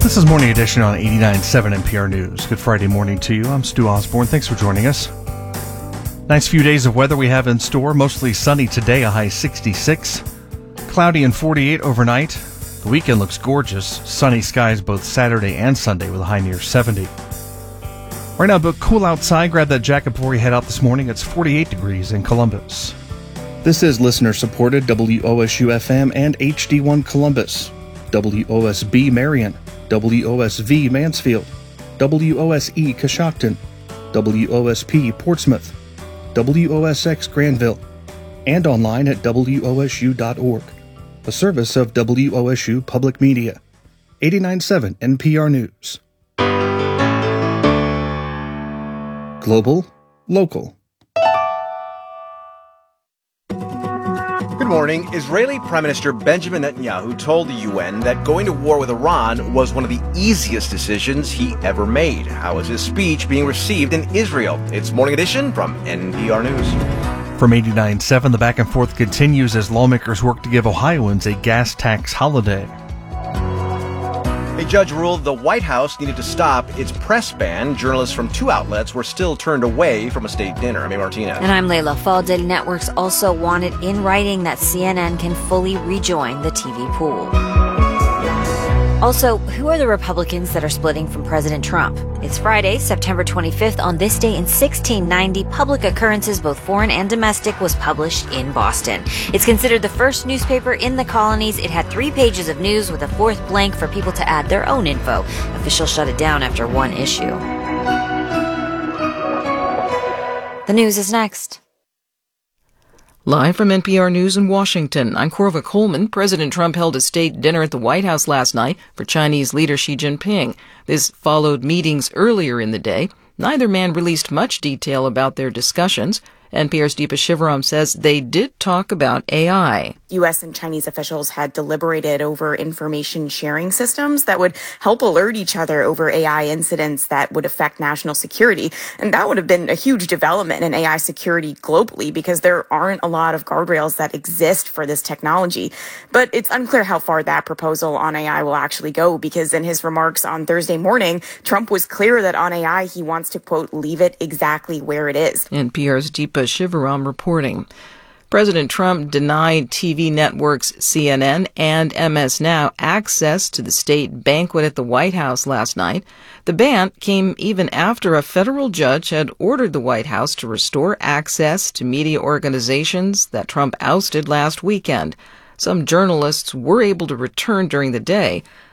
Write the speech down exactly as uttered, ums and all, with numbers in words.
This is Morning Edition on eighty-nine point seven N P R News. Good Friday morning to you. I'm Stu Osborne. Thanks for joining us. Nice few days of weather we have in store. Mostly sunny today, a high sixty-six. Cloudy and forty-eight overnight. The weekend looks gorgeous. Sunny skies both Saturday and Sunday with a high near seventy. Right now, but cool outside. Grab that jacket before you head out this morning. It's forty-eight degrees in Columbus. This is listener-supported W O S U F M and H D one Columbus, W O S B Marion, W O S V Mansfield, W O S E Coshocton, W O S P Portsmouth, W O S X Granville, and online at W O S U dot org. A service of W O S U Public Media. eighty-nine point seven N P R News. Global, local. Good morning. Israeli Prime Minister Benjamin Netanyahu told the U N that going to war with Iran was one of the easiest decisions he ever made. How is his speech being received in Israel? It's Morning Edition from N P R News. From eighty-nine point seven, the back and forth continues as lawmakers work to give Ohioans a gas tax holiday. A judge ruled the White House needed to stop its press ban. Journalists from two outlets were still turned away from a state dinner. I'm A. Martinez. And I'm Layla Fall. Daily Networks also wanted in writing that C N N can fully rejoin the T V pool. Also, who are the Republicans that are splitting from President Trump? It's Friday, September twenty-fifth. On this day in sixteen ninety, Public Occurrences, both foreign and domestic, was published in Boston. It's considered the first newspaper in the colonies. It had three pages of news with a fourth blank for people to add their own info. Officials shut it down after one issue. The news is next. Live from N P R News in Washington, I'm Corva Coleman. President Trump held a state dinner at the White House last night for Chinese leader Xi Jinping. This followed meetings earlier in the day. Neither man released much detail about their discussions. N P R's Deepa Shivaram says they did talk about A I. U S and Chinese officials had deliberated over information sharing systems that would help alert each other over A I incidents that would affect national security. And that would have been a huge development in A I security globally because there aren't a lot of guardrails that exist for this technology. But it's unclear how far that proposal on A I will actually go because in his remarks on Thursday morning, Trump was clear that on A I he wants to, quote, leave it exactly where it is. N P R's Deepa Shivaram reporting. President Trump denied T V networks C N N and M S Now access to the state banquet at the White House last night. The ban came even after a federal judge had ordered the White House to restore access to media organizations that Trump ousted last weekend. Some journalists were able to return during the day.